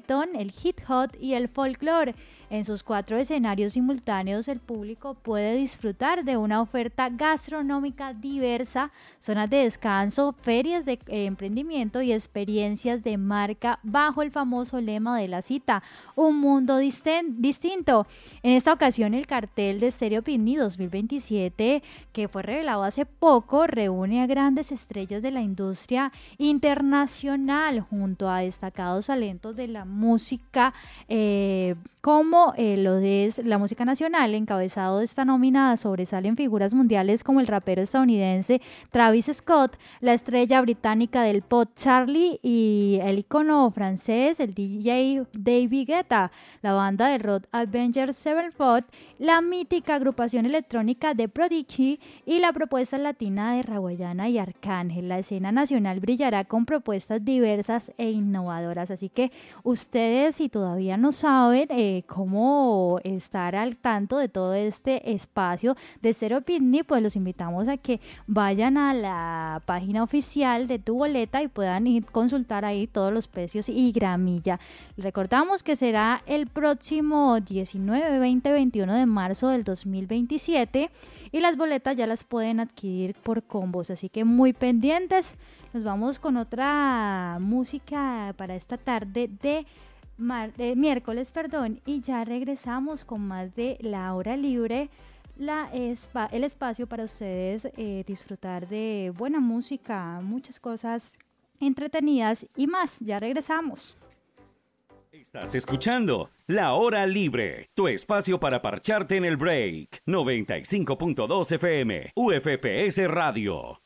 reggaetón, el hip hop y el folclore. En sus 4 escenarios simultáneos, el público puede disfrutar de una oferta gastronómica diversa, zonas de descanso, ferias de emprendimiento y experiencias de marca bajo el famoso lema de la cita, un mundo distinto. En esta ocasión, el cartel de Stereo Picnic 2027, que fue revelado hace poco, reúne a grandes estrellas de la industria internacional junto a destacados talentos de la música como lo es la música nacional. Encabezado de esta nómina sobresalen figuras mundiales como el rapero estadounidense Travis Scott, la estrella británica del pop Charlie y el icono francés, el DJ David Guetta, la banda de rock Avenged Sevenfold, la mítica agrupación electrónica de Prodigy y la propuesta latina de Rawayana y Arcángel. La escena nacional brillará con propuestas diversas e innovadoras, así que ustedes, si todavía no saben cómo estar al tanto de todo este espacio de Stereo Picnic, pues los invitamos a que vayan a la página oficial de Tu Boleta y puedan ir consultar ahí todos los precios y gramilla. Recordamos que será el próximo 19, 20, 21 de marzo del 2027 y las boletas ya las pueden adquirir por combos, así que muy pendientes. Nos vamos con otra música para esta tarde de miércoles, y ya regresamos con más de La Hora Libre, el espacio para ustedes disfrutar de buena música, muchas cosas entretenidas y más. Ya regresamos. Estás escuchando La Hora Libre, tu espacio para parcharte en el break. 95.2 FM, UFPS Radio.